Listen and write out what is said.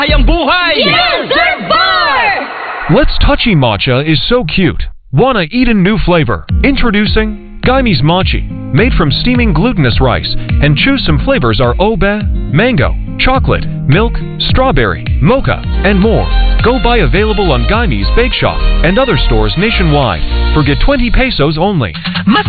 Ang buhay! Yes, Sir Bar! Let's Touchy Matcha is so cute. Wanna eat a new flavor? Introducing Guyme's Mochi. Made from steaming glutinous rice, and choose some flavors are obe, mango, chocolate, milk, strawberry, mocha, and more. Go buy available on Guyme's Bake Shop and other stores nationwide. For get 20 pesos only. Mas